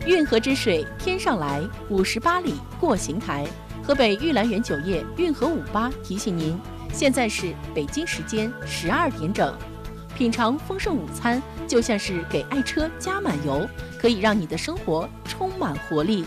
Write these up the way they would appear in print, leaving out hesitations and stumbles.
运河之水天上来，58里过邢台。河北玉兰园酒业运河58提醒您，现在是北京时间12点整。品尝丰盛午餐，就像是给爱车加满油，可以让你的生活充满活力。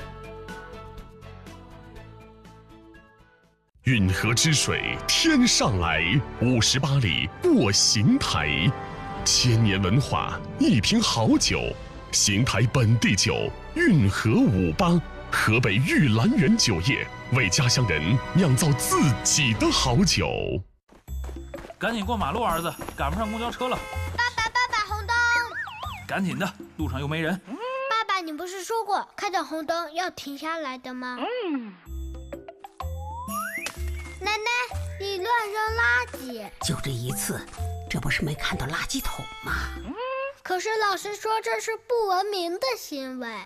运河之水天上来，58里过邢台。千年文化，一瓶好酒，邢台本地酒，运河58，河北玉兰园酒业为家乡人酿造自己的好酒。 赶紧过马路，儿子，赶不上公交车了。 爸爸，红灯！ 赶紧的，路上又没人。 爸爸，你不是说过看到红灯要停下来的吗？奶奶，你乱扔垃圾！ 就这一次，这不是没看到垃圾桶吗？ 可是老师说这是不文明的行为。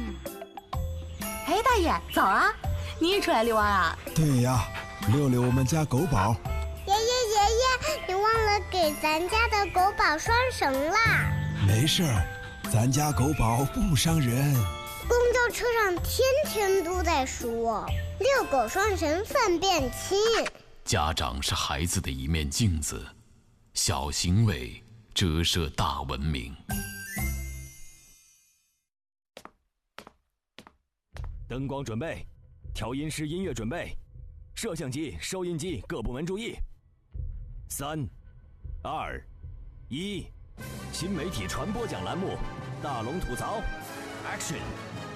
哎，大爷，早啊！你也出来遛弯啊？ 对呀，遛遛我们家狗宝。 爷爷，你忘了给咱家的狗宝拴绳啦。 没事儿，咱家狗宝不伤人。 公交车上天天都在说遛狗拴绳犯变轻。 家长是孩子的一面镜子，小行为折射大文明。 灯光准备，调音师音乐准备，摄像机、收音机各部门注意。3、2、1，新媒体传播奖栏目，大龙吐槽 ，Action。